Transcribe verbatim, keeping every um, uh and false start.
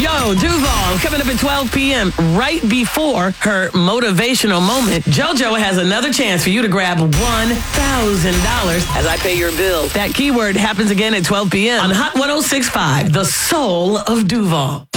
Yo, Duval, coming up at twelve p.m. right before her motivational moment. JoJo has another chance for you to grab one thousand dollars as I pay your bill. That keyword happens again at twelve p.m. on Hot one oh six point five, the soul of Duval.